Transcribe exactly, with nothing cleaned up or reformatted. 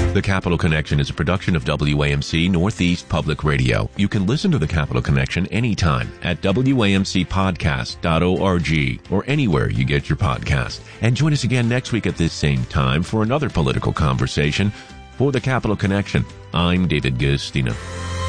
The Capital Connection is a production of W A M C Northeast Public Radio. You can listen to The Capital Connection anytime at W A M C podcast dot org or anywhere you get your podcast. And join us again next week at this same time for another political conversation. For The Capital Connection, I'm David Guistina.